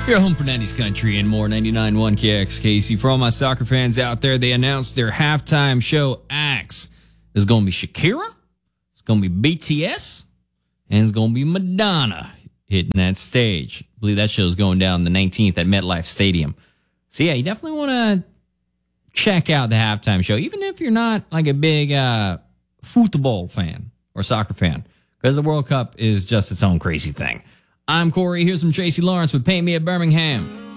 Your home for 90s country and more. 99.1 KXKC. For all my soccer fans out there, they announced their halftime show acts. There's going to be Shakira, it's going to be BTS, and it's going to be Madonna hitting that stage. I believe that show's going down the 19th at MetLife Stadium. So yeah, you definitely want to check out the halftime show, even if you're not like a big football fan or soccer fan, because the World Cup is just its own crazy thing. I'm Corey. Here's some Tracy Lawrence with Paint Me at Birmingham.